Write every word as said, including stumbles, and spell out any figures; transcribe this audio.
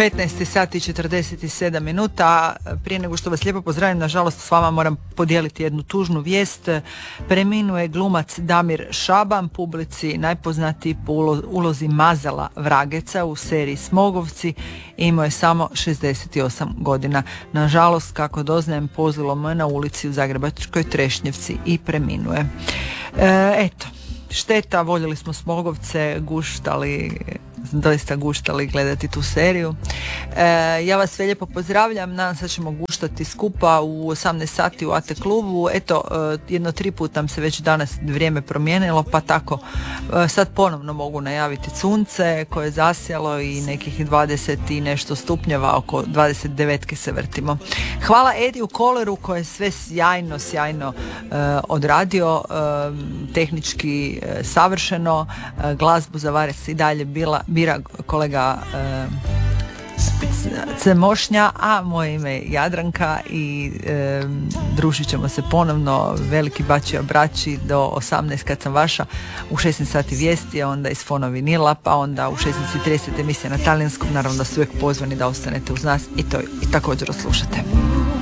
petnaest sati i četrdeset sedam minuta. Prije nego što vas lijepo pozdravim, nažalost s vama moram podijeliti jednu tužnu vijest. Preminuo je glumac Damir Šaban, publici najpoznatiji po ulozi Mazala Vrageca u seriji Smogovci. Imao je samo šezdeset osam godina. Nažalost, kako doznajem, pozlilo mu je na ulici u zagrebačkoj Trešnjevci i preminuo je. E, eto, šteta, voljeli smo Smogovce, guštali, doista guštali gledati tu seriju. E, ja vas sve lijepo pozdravljam, nadam se da ćemo guštati skupa u osamnaest sati u A T klubu. Eto, e, jedno tri put nam se već danas vrijeme promijenilo, pa tako e, sad ponovno mogu najaviti sunce koje je zasjalo i nekih dvadeset i nešto stupnjeva, oko dvadeset devet se vrtimo. Hvala Ediju Koleru koji je sve sjajno, sjajno e, odradio, e, tehnički e, savršeno, e, glazbu za Vares i dalje bila bira kolega e, Cemošnja, a moje ime je Jadranka i e, družit ćemo se ponovno, veliki bačija braći do osamnaest kad sam vaša, u šesnaest sati vijesti, a onda iz Fono vinila, pa onda u šesnaest i trideset emisija na talijanskom. Naravno da su uvijek pozvani da ostanete uz nas i to i također oslušate.